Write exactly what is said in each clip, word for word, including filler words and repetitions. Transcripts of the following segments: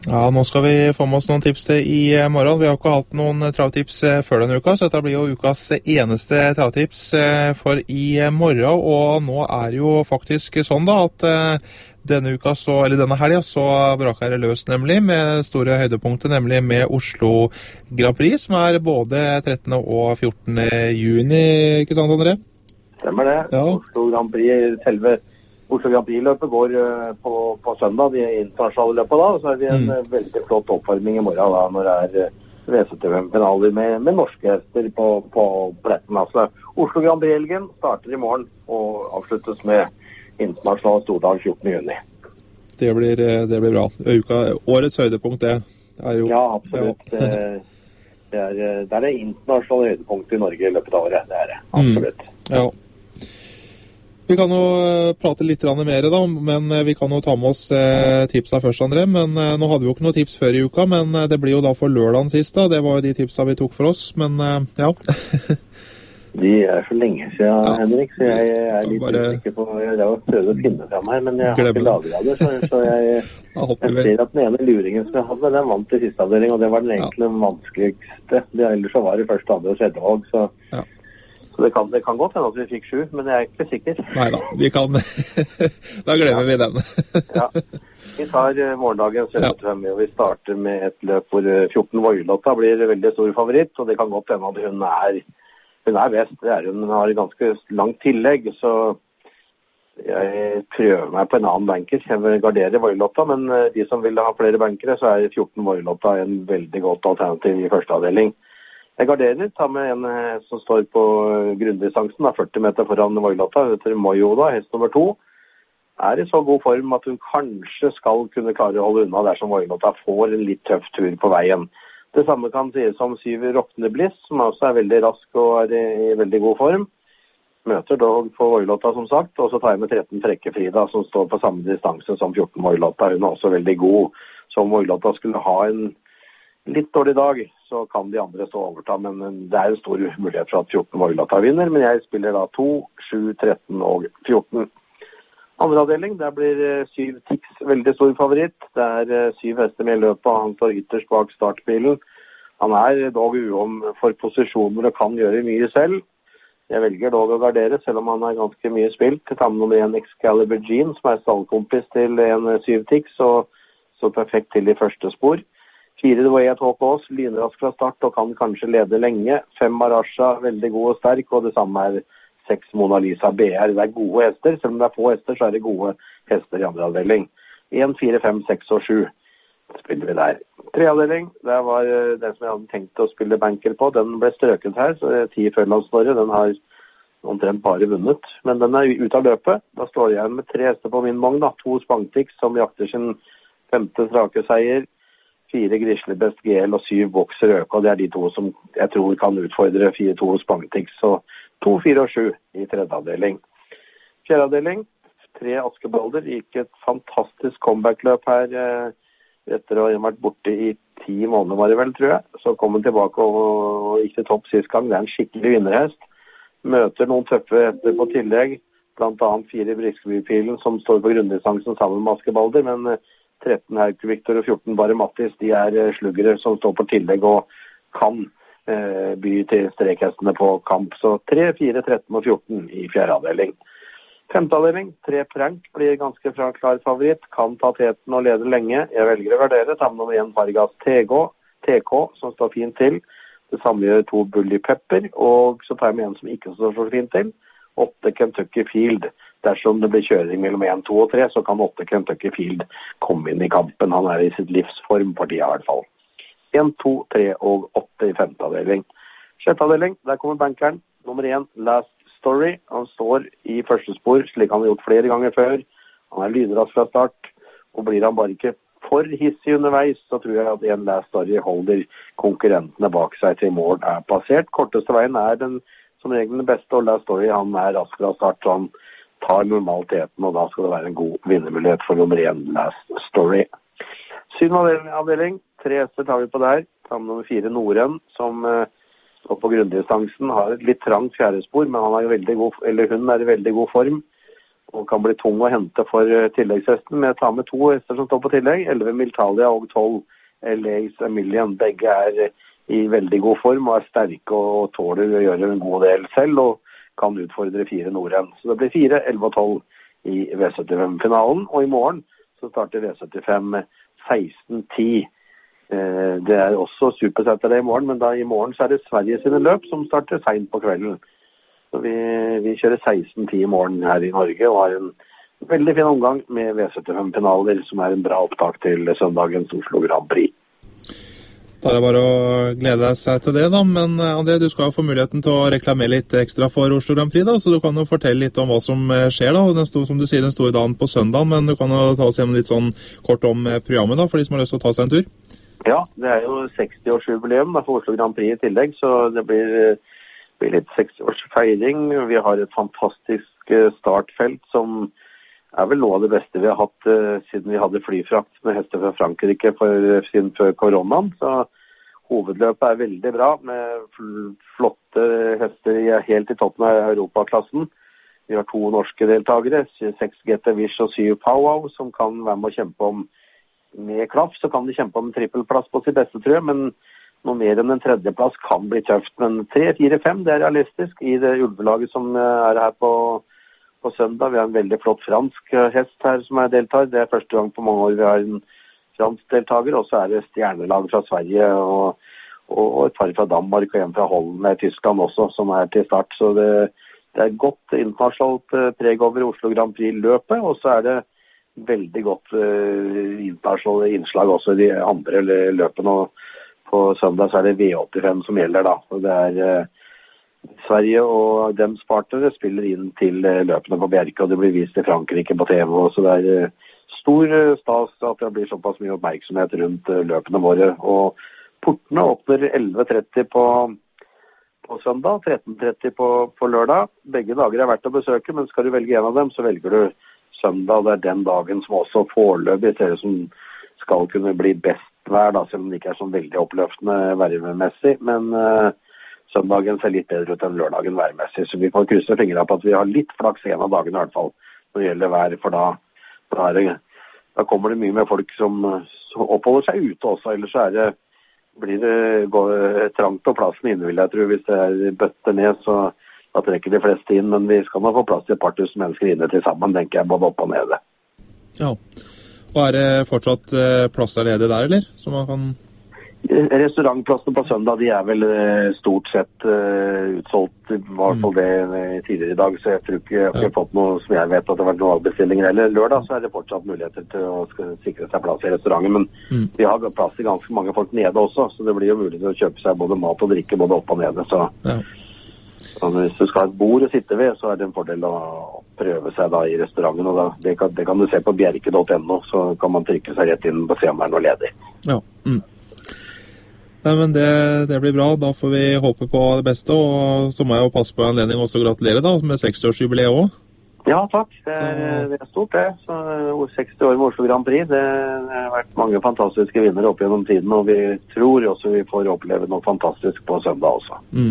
Ja, nå skal vi få med oss noen tips til i morgen. Vi har ikke hatt noen travtips før denne uka, så dette blir jo ukas eneste travtips for i morgen. Og nå er det jo faktisk sånn da at denne uka, så, eller denne helgen, så braker det løs nemlig med store høydepunkter, nemlig med Oslo Grand Prix, som er både trettende og fjortende juni, ikke sant, André? Stemmer det. Ja. Oslo Grand Prix, selve Oslo Grand Prix-løpet går uh, på, på søndag, de internasjonale løpet da, og så er det en mm. uh, veldig flott oppvarming i morgen da, når det er uh, V C T V-finaler med, med norske hester på, på pletten. Altså, Oslo Grand Prix-helgen starter i morgen og avsluttes med internasjonal stordag fjortende juni. Det blir, det blir bra. Uka, årets høydepunkt, det er jo... Ja, absolutt. Ja. det, det, er, det er det internasjonale høydepunktet i Norge i løpet av året, det er det. Absolutt. Mm. Ja. Vi kan jo prate litt mer da, men vi kan jo ta med oss eh, tipsa først, André. Men eh, nå hadde vi jo ikke noe tips før i uka, men eh, det blir jo da for lørdagen sist da. Det var jo de tipsa vi tok for oss, men eh, ja. De er så lenge siden, ja. Henrik, så jeg, jeg er litt bare... usikker på, jeg har prøvd å finne frem her, men jeg har ikke laget av det, så, så jeg, jeg ser at den ene luringen som jeg hadde, den vant i siste avdeling, og det var den egentlig ja. vanskeligste. Det ellers så var det første, andre og tredje valg, så... Ja. Så det kan, det kan godt hende at vi fikk sju, men jeg er ikke sikker. Neida, vi kan... da glemmer ja. vi den. ja. Vi tar uh, morgendagens settefem, ja. og vi starter med et løp hvor uh, fjorten Voilotta blir veldig stor favoritt, og det kan godt hende at hun er, hun er best. Det er hun, hun har et ganske langt tillegg, så jeg prøver meg på en annen banker. Jeg vil gardere Voilotta, men uh, de som vil ha flere bankere, så er fjorten Voilotta en veldig godt alternativ i første avdeling. Jeg garderer, tar med en som står på grunndistansen, da, førti meter foran Voilotta, heter Mojoda, hest nummer to. Er i så god form at hun kanskje skal kunne klare å holde unna dersom Voilotta får en litt tøff tur på veien. Det samme kan sies om syv Rockne Bliss, som også er veldig rask og er i, i veldig god form. Møter dog på Voilotta, som sagt, og så tar jeg med tretten Frekkefrida, som står på samme distanse som fjorten Voilotta. Hun er også veldig god. Så om Voilotta skulle ha en litt dårlig dag, så kan de andre stå overta, men det er en stor mulighet for at fjorten Voilotta vinner, men jeg spiller da to, sju, tretten og fjorten. Andre avdeling, der blir syv Tix veldig stor favoritt. Det er syv hester med i løpet, han står ytterst bak startbilen. Han er dog uom for posisjoner og kan gjøre mye selv. Jeg velger dog å gardere, selv om han er ganske mye spilt. Jeg tar med nummer en Excalibur Jean, som er stallkompis til en syv Tix, og så perfekt til i første spor. Fire The Way at Hawk Aas, lynrask fra start og kan kanskje lede lenge. Fem Marasha, veldig god og sterk, og det samme er seks Mona Lisa B R. Det er gode hester, selv om det er få hester, så er det gode hester i andre avdeling. En, fire, fem, seks og sju spiller vi der. Tre avdeling, det var den som jeg hadde tenkt å spille banker på. Den ble strøket her, så ti Føllandsnorre, den har omtrent bare vunnet. Men den er ute av løpet. Da står jeg med tre hester på min vogn, da. To Spangtix som jakter sin femte strake seier. Fire Grislebest G L og syv Boxer Øke, og det er de to som jeg tror kan utfordre fire to Spangtix, så to, fire og sju i tredje avdeling. Fjerde avdeling, tre Askebalder, gikk et fantastisk comeback-løp her eh, etter å ha vært borte i ti måneder, var det vel, tror jeg. Så kom han tilbake og, og gikk til topp sist gang. Det er en skikkelig vinnerhest. Møter noen tøffe hester på tillegg, blant annet fire Briskeby-pilen som står på grunndistansen sammen med Askebalder, men tretten Hercule Victor og fjorten Bare Mattis, de er sluggere som står på tillegg og kan eh, by til strekhestene på kamp. Så tre, fire, tretten og fjorten i fjerde avdeling. Femte avdeling, tre Prank blir ganske fra klar favoritt, kan ta teten og lede lenge. Jeg velger å gardere, sammen med en Fargas T K, som står fint til. Det samme gjør to Bully Pepper, og så tar jeg med en som ikke står så fint til. Åtte Kentucky Field. Dersom det blir kjøring mellom en, to og tre, så kan åtte Kentucky Field komme inn i kampen. Han er i sitt livsform for tida i hvert fall. En, to, tre og åtte i femte avdeling. Sjette avdeling, der kommer bankeren. Nummer en, Last Story. Han står i første spor, slik han har gjort flere ganger før. Han er lynrask fra start, og blir han bare ikke for hissig underveis, så tror jeg at en Last Story holder konkurrentene bak seg til mål er passert. Korteste veien er den som regel den beste, og Last Story, han er rask fra start, så han tar normaliteten, og da skal det være en god vinnermulighet for nummer én, Last Story. Syvende avdeling, tre hester tar vi på der. Sammen nummer fire, Noren, som uh, står på grunndistansen, har et litt trangt fjerdespor, men han er i veldig god, eller hun er i veldig god form. og kan bli tung å hente for tilleggshesten. Men jeg tar med to hester som står på tillegg, elleve Miltalia og tolv L A's Emilian. Begge er i veldig god form og er sterke og tåler å gjøre en god del selv, og kan utfordre fire Nordrenn. Så det blir fire, elleve og tolv i V syttifem-finalen, og i morgen så starter V syttifem seksten ti. Det er også Supersaturday i morgen, men da i morgen så er det Sverige sine løp som starter sent på kvelden. Så vi, vi kjører seksten ti i morgen her i Norge og har en veldig fin omgang med V syttifem-finaler, som er en bra opptak til søndagens Oslo Grand Prix. Da er det bare å glede seg til det da, men André, du skal få muligheten til å reklamere litt ekstra for Oslo Grand Prix da, så du kan jo fortelle litt om hva som skjer da, og den store, som du sier, den store dagen på søndag, men du kan jo ta oss gjennom litt sånn kort om programmet da, for de som har lyst til å ta seg en tur. Ja, det er jo seksti-årsjubileum for Oslo Grand Prix i tillegg, så det blir, blir litt seksti-årsfeiring. Vi har et fantastisk startfelt som er vel noe av det beste vi har hatt uh, siden vi hadde flyfrakt med hester fra Frankrike for, siden før koronaen. Så hovedløpet er veldig bra med fl- flotte hester helt i toppen av Europaklassen. Vi har to norske deltagere, seks G T Wish og syv Powwow, som kan være med å kjempe om med klaff, så kan de kjempe om en trippelplass på sitt beste, tror jeg, men noe mer enn en tredjeplass kan bli tøft. Men tre, fire, fem, det er realistisk i det ulvelaget som er her på, på søndag. Vi har en veldig flott fransk hest her som er deltager. Det er første gang på mange år vi har en fransk deltager, og så er det stjernelag fra Sverige og, og, og et par fra Danmark og en fra Holland, med Tyskland også, som er til start. Så det, det er et godt internasjonalt preg over Oslo Grand Prix-løpet, og så er det veldig godt uh, internasjonale innslag også i de andre løpene, og på søndag så er det V åttifem som gjelder da, og det er uh, Sverige og dems partnere spiller inn til uh, løpene på Bjerke, og det blir vist i Frankrike på T V, og så det er uh, stor uh, stas at det blir såpass mye oppmerksomhet rundt uh, løpene våre, og portene åpner elleve tretti på, på søndag, tretten tretti på, på lørdag. Begge dager er verdt å besøke, men skal du velge en av dem, så velger du søndag. Det er den dagen som også foreløpig ser ut som skal kunne bli best vær, da, selv om det ikke er sånn veldig oppløftende værmessig, men uh, søndagen ser litt bedre ut enn lørdagen værmessig, så vi får krysse fingrene på at vi har litt flaks en av dagene i hvert fall, når det gjelder vær, for da, da, er det, da kommer det mye med folk som, som oppholder seg ute også, ellers så er det, blir det går, trangt på plassen inne, vil jeg tro, hvis det er bøtter ned, så da trekker de fleste inn, men vi skal nå få plass til et par tusen mennesker inne til sammen, tenker jeg, både opp og nede. Ja, og er det fortsatt eh, plasser ledig der, eller? Så man kan... Restaurantplassene på søndag, de er vel eh, stort sett eh, utsolgt, i hvert fall det eh, tidligere i dag, så jeg tror ikke jeg har ja. fått noe som jeg vet at det har vært noen avbestillinger, eller lørdag så er det fortsatt muligheter til å sikre seg plass i restauranten, men mm. vi har plass til ganske mange folk nede også, så det blir jo mulig til å kjøpe seg både mat og drikke, både opp og nede, så... Ja. Så hvis du skal ha et bord å sitte ved, så er det en fordel å prøve seg da i restauranten, og da, det, kan, det kan du se på bjerke punktum no, så kan man trykke seg rett inn på se om det er noe ledig. Ja, mm. Nei, men det, det blir bra, da får vi håpe på det beste, og så må jeg jo passe på anledning også å gratulere da, med seksti-årsjubileet også. Ja, takk, det er, det er stort det, så seksti år med Oslo Grand Prix, det, det har vært mange fantastiske vinnere opp gjennom tiden, og vi tror også vi får oppleve noe fantastisk på søndag også. Mm.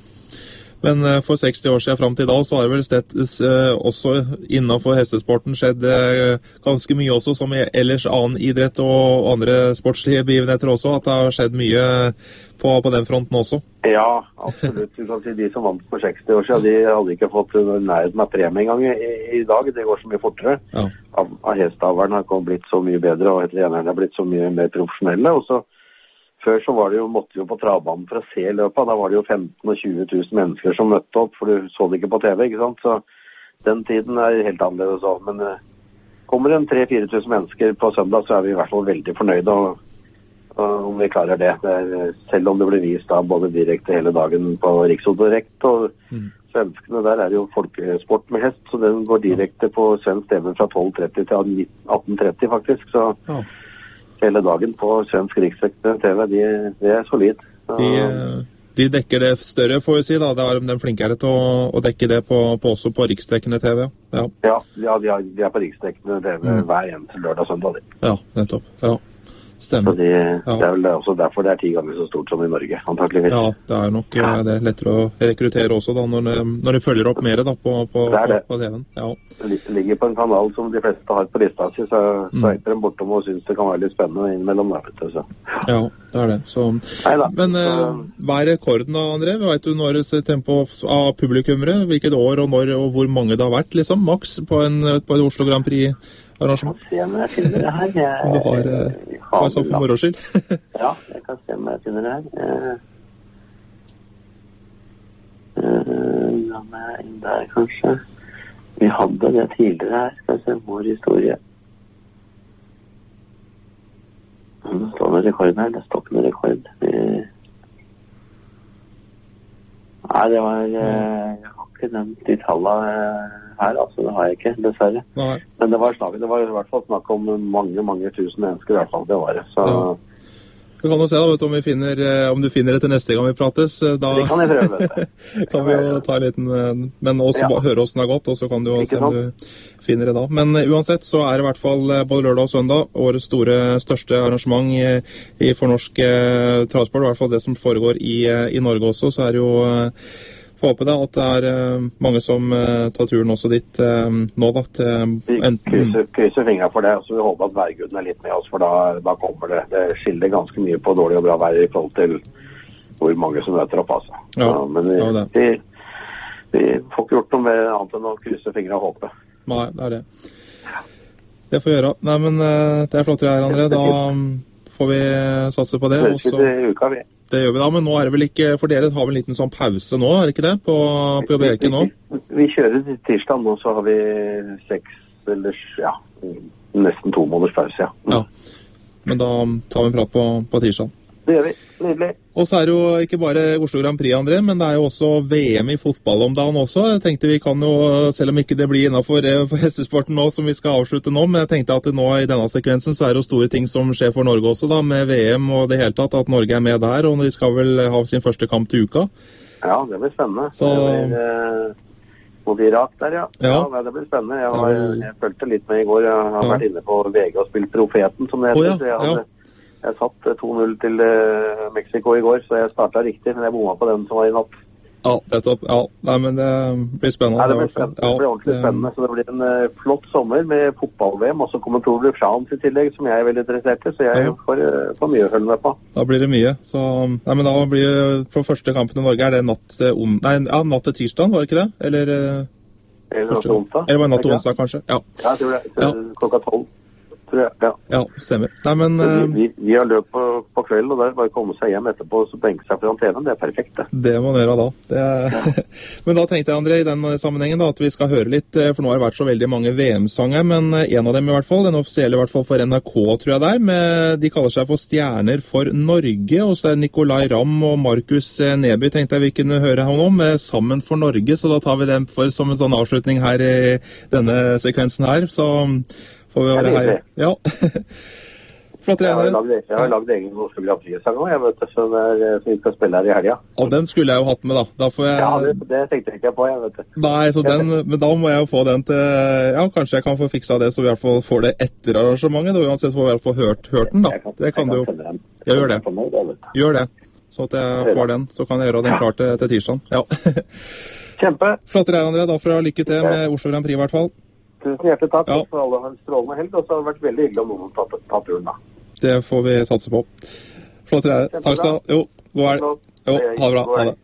Men for seksti år siden frem til da, så har det vel stedt, også innenfor hestesporten skjedd ganske mye også, som i ellers annen idrett og andre sportslige begivenheter også, at det har skjedd mye på, på den fronten også. Ja, absolutt. Du kan si de som vant for seksti år siden, de hadde ikke fått nærheten av premie engang i, i dag. Det går så mye fortere. Ja. Av, av hesteavlerne har blitt så mye bedre, og trenerne har blitt så mye mer profesjonelle, og så før så var det jo, måtte jo på travbanen for å se løpet. Da var det jo femten og tjue tusen mennesker som møtte opp, for du så det ikke på T V, ikke sant? Så den tiden er helt annerledes også. Men uh, kommer det en tre til fire tusen mennesker på søndag, så er vi i hvert fall veldig fornøyde og, og om vi klarer det. det er, selv om det blir vist da både direkte hele dagen på Riksodd Direkt, og mm. svenskene der er jo folkesport med hest, så den går direkte på svensk T V fra tolv tretti til atten tretti faktisk, så... Ja. Hele dagen på svensk riksdekkende T V, de, de er solid. De, de dekker det større, får jeg si da. Det er de flinkere til å, å dekke det på, på også på riksdekkende T V. Ja, ja, ja de, er, de er på riksdekkende T V mm. hver eneste lørdag og søndag. Ja, nettopp. Ja. Stemmer. Så de, ja. Det er vel også derfor det er ti ganger så stort som i Norge, antakeligvis. Ja, det er nok ja. Det er lettere å rekruttere også da, når, når de følger opp mer da, på, på, det det. på T V-en. Ja. Det ligger på en kanal som de fleste har på lista si, så mm. sveiter de bortom og synes det kan være litt spennende innimellom der, vet du. Så. Ja, det er det. Så. Neida, Men så... Eh, hva er rekorden da, André? Vet du når tempo av publikummere, hvilket år og når og hvor mange det har vært, liksom, maks på en, på et Oslo Grand Prix-arrangement? Jeg kan se om jeg finner det her. Jeg, du har, eh, har sånn for moro skyld? Ja, jeg kan se om jeg finner det her. Uh, la meg inn der, kanskje. Vi hadde det tidligere her. Skal vi se, vår historie. Det står noen rekord her. Det står ikke noen rekord. Nei, det var... Jeg har ikke nevnt de tallene her, altså. Det har jeg ikke, dessverre. Nei. Men det var, snakk, det var i hvert fall snakk om mange, mange tusen mennesker i hvert fall. Det var det. Så... Ja. Vi kan jo se da, vet du, om, vi finner, om du finner det til neste gang vi prates. Da det kan jeg prøve, vet du. kan vi jo ta en liten, men også ja. høre hvordan det har gått, og så kan du jo se om du finner det da. Men uansett så er det i hvert fall både lørdag og søndag årets store, største arrangement i, i for norsk eh, travsport, i hvert fall det som foregår i, i Norge også, så er det jo... Eh, håper det at det er uh, mange som uh, tar turen også dit uh, nå da. Til, vi krysser, krysser fingre for det, så vi håper at værguden er litt med oss, for da, da kommer det. Det skiller ganske mye på dårlig og bra vær i forhold til hvor mange som møter opp, altså. Ja, ja, men vi, ja, vi, vi får ikke gjort noe med annet enn å krysse fingre og håpe. Nei, det er det. Det får vi gjøre. Nei, men uh, det er flott her, André. Da um, får vi satse på det. Det er ikke uka, vi. Det gjør vi da, men nå er det vel ikke, for dere har vel en liten sånn pause nå, er det ikke det, på, på Bjerke nå? Vi, vi kjører til tirsdag nå, så har vi seks, eller ja, nesten to måneders pause, ja. Ja, men da tar vi en prat på, på tirsdag. Det gjør vi, nydelig. Og så er det jo ikke bare Oslo Grand Prix, André, men det er jo også V M i fotball om dagen også. Jeg tenkte vi kan jo, selv om ikke det blir innenfor for hestesporten nå, som vi skal avslutte nå, men jeg tenkte at nå i denne sekvensen så er det jo store ting som skjer for Norge også da, med V M og det hele tatt, at Norge er med der, og de skal vel ha sin første kamp til uka. Ja, det blir spennende. Så... Det blir eh, mot Irak der, ja. Ja. Ja, det blir spennende. Jeg, har, jeg følte litt med i går. Jeg har ja. vært inne på V G og spilt Profeten, som det heter. Oh, ja. Så jeg hadde... Ja. Jeg satt to null til uh, Mexico i går, så jeg startet riktig, men jeg bommet på den som var i natt. Ja, nettopp. Ja, nei, men det blir spennende. Nei, det blir spennende. Ja, det blir ordentlig det... spennende, så det blir en uh, flott sommer med fotball-V M, og så kommer Tour de France i tillegg, som jeg er veldig interessert i, så jeg ja. får, uh, får mye å følge med på. Da blir det mye, så... Nei, men da blir det på første kampen i Norge, er det natt til on... Nei, ja, natt til tirsdag, var det ikke det? Eller... Uh, Eller natt til onsdag. Eller var det natt til onsdag, kanskje? Ja, ja jeg tror det. Så, ja. Klokka tolv. Ja. ja, stemmer. Nei, men, vi, vi, vi har løp på, på kvelden, og der bare komme seg hjem etterpå og benke seg foran T V-en. Det er perfekt, det. Det må man gjøre da. Det er... ja. Men da tenkte jeg, André, i den sammenhengen da, at vi skal høre litt, for nå har det vært så veldig mange V M-sanger, men en av dem i hvert fall, den offisielle i hvert fall for N R K, tror jeg der, med, de kaller seg for Stjerner for Norge, og så er Nicolai Ramm og Markus Neby, tenkte jeg vi kunne høre ham om, Sammen for Norge, så da tar vi den for, som en sånn avslutning her i denne sekvensen her, så... Får vi være her. Ja. Flott trener. Jeg har lagd egen Oslo Grand Prix-sang også, jeg vet det, som, er, som vi skal spille her i helga. Og den skulle jeg jo hatt med da. Da får jeg... Ja, det, det tenkte jeg ikke på, jeg vet det. Nei, så den, men da må jeg jo få den til, ja, kanskje jeg kan få fiksa det, så vi i hvert fall får det etter arrangementet, og uansett får vi i hvert fall hørt, hørt den da. Kan, det kan du jo. Jeg gjør det. Gjør det. Så at jeg får den, så kan jeg gjøre den klar til, til tirsdag. Ja. Kjempe. Flott trener, André. Da får jeg lykke til med Oslo Grand Prix i hvert fall. Tusen hjertelig takk, ja. For alle har en strålende helg, og så har det vært veldig hyggelig om noen tatt, tatt turen da. Det får vi satse på. Flott trener. Takk skal du ha. Jo, god helg. Jo, ha det bra. Ha det.